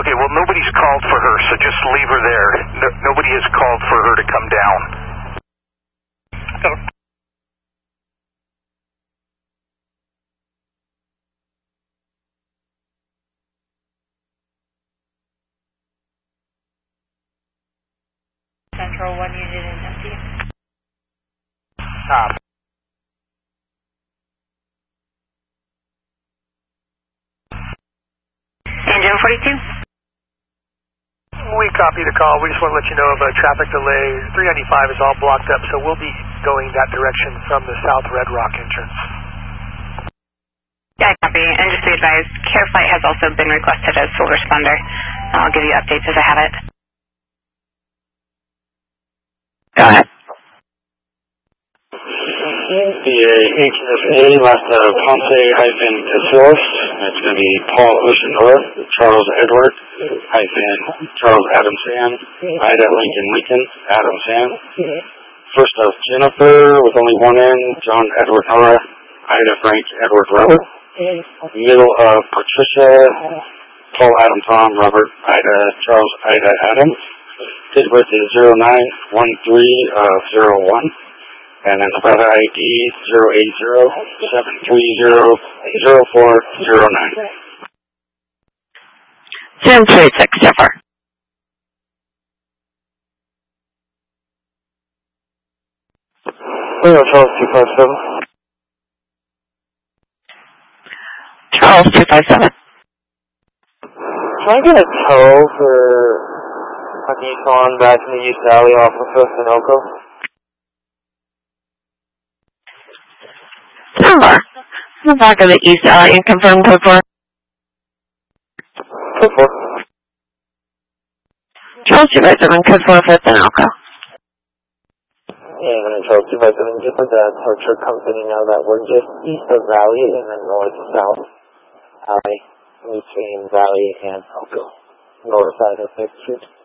Okay, well, nobody's called for her, so just leave her there. Nobody has called for her to come down. Central 1 unit in empty. Engine 42. We copy the call. We just want to let you know of a traffic delay. 395 is all blocked up, so we'll be going that direction from the South Red Rock entrance. Yeah, copy. And just be advised, Care Flight has also been requested as sole responder. I'll give you updates as I have it. Go ahead. The HSA left Ponce-Casillas. It's going to be Paul Ocean North, Charles Edward, Charles Adam Sam, Ida Lincoln, Adam Sam. First of Jennifer with only one N, John Edward Nora, Ida Frank Edward Robert. Middle of Patricia, Paul Adam Tom, Robert Ida Charles Ida Adam. Date of birth is 091301. And then Nevada ID 080-730-0409. 1036, so far. Charles 257. Charles 257. Can I get a tow for a Nissan back in the East Alley off of Sunoco? Sure. The back of the East Alley and confirm code 4. Code 4. Charles 257, code 4 for Sunoco. Yeah, I'm going to Charles 257, just with the tow truck company now that we're just east of Valley and then north-south Alley, between Valley and Elko, north side of 5th Street.